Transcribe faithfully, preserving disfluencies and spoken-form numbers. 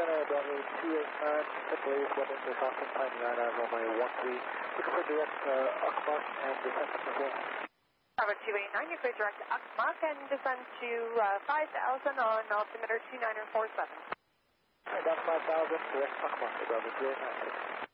uh, Bravo two eight nine, simply Women to Falcon, climbing right out of runway one three. Looking for direct uh, Akmak and descent to perform. Bravo two eight nine, you clear direct to Akmak and descend to uh, five thousand on altimeter two nine four seven. About five thousand, direct Akmak, Bravo two eight nine.